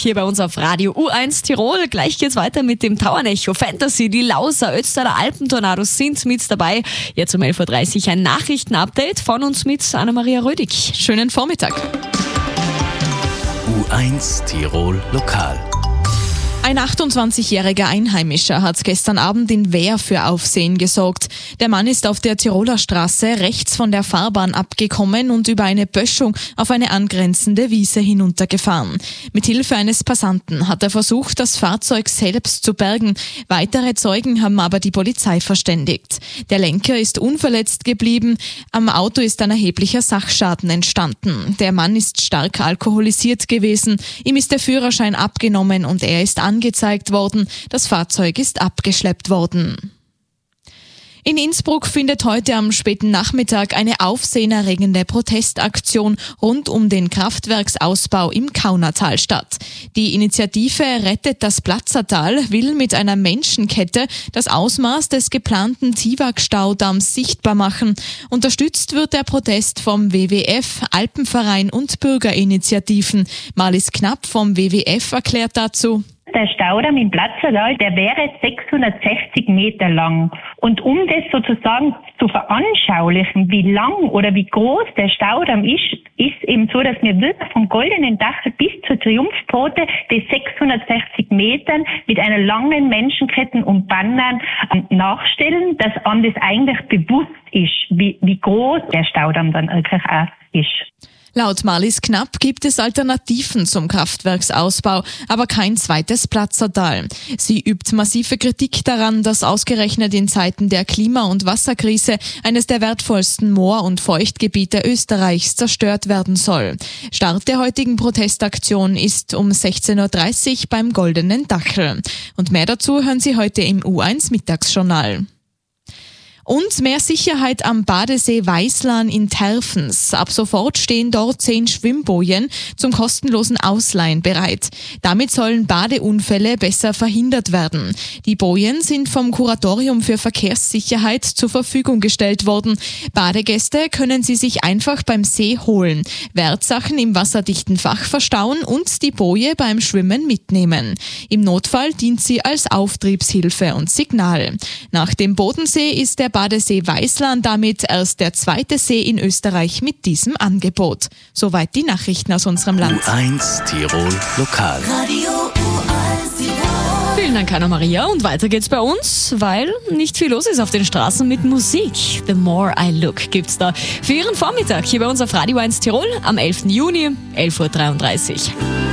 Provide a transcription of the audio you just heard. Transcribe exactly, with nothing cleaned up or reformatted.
hier bei uns auf Radio U eins Tirol. Gleich geht's weiter mit dem Tauernecho, Fantasy, die Lauser, Ötztaler Alpentornados sind mit dabei. Jetzt um elf Uhr dreißig ein Nachrichtenupdate von uns mit Anna-Maria Rödig. Schönen Vormittag. U eins Tirol Lokal. Ein achtundzwanzigjähriger Einheimischer hat gestern Abend in Wehr für Aufsehen gesorgt. Der Mann ist auf der Tiroler Straße rechts von der Fahrbahn abgekommen und über eine Böschung auf eine angrenzende Wiese hinuntergefahren. Mithilfe eines Passanten hat er versucht, das Fahrzeug selbst zu bergen. Weitere Zeugen haben aber die Polizei verständigt. Der Lenker ist unverletzt geblieben. Am Auto ist ein erheblicher Sachschaden entstanden. Der Mann ist stark alkoholisiert gewesen. Ihm ist der Führerschein abgenommen und er ist angezeigt worden. Das Fahrzeug ist abgeschleppt worden. In Innsbruck findet heute am späten Nachmittag eine aufsehenerregende Protestaktion rund um den Kraftwerksausbau im Kaunertal statt. Die Initiative Rettet das Platzertal will mit einer Menschenkette das Ausmaß des geplanten Tiwak-Staudamms sichtbar machen. Unterstützt wird der Protest vom W W F, Alpenverein und Bürgerinitiativen. Marlies Knapp vom W W F erklärt dazu: Der Staudamm im Platzertal, der wäre sechshundertsechzig Meter lang. Und um das sozusagen zu veranschaulichen, wie lang oder wie groß der Staudamm ist, ist eben so, dass wir wirklich vom Goldenen Dachel bis zur Triumphpforte die sechshundertsechzig Metern mit einer langen Menschenkette und Bannern nachstellen, dass einem das eigentlich bewusst ist, wie, wie groß der Staudamm dann wirklich auch ist. Laut Marlies Knapp gibt es Alternativen zum Kraftwerksausbau, aber kein zweites Platzertal. Sie übt massive Kritik daran, dass ausgerechnet in Zeiten der Klima- und Wasserkrise eines der wertvollsten Moor- und Feuchtgebiete Österreichs zerstört werden soll. Start der heutigen Protestaktion ist um sechzehn Uhr dreißig beim Goldenen Dachel. Und mehr dazu hören Sie heute im U eins Mittagsjournal. Und mehr Sicherheit am Badesee Weißlan in Terfens. Ab sofort stehen dort zehn Schwimmbojen zum kostenlosen Ausleihen bereit. Damit sollen Badeunfälle besser verhindert werden. Die Bojen sind vom Kuratorium für Verkehrssicherheit zur Verfügung gestellt worden. Badegäste können sie sich einfach beim See holen, Wertsachen im wasserdichten Fach verstauen und die Boje beim Schwimmen mitnehmen. Im Notfall dient sie als Auftriebshilfe und Signal. Nach dem Bodensee ist der Badesee Weißlan damit erst der zweite See in Österreich mit diesem Angebot. Soweit die Nachrichten aus unserem Land. U eins Tirol Lokal. Radio U eins Tirol. Vielen Dank, Anna-Maria. Und weiter geht's bei uns, weil nicht viel los ist auf den Straßen mit Musik. The More I Look gibt's da für Ihren Vormittag hier bei uns auf Radio U eins Tirol am elften Juni, elf Uhr dreiunddreißig.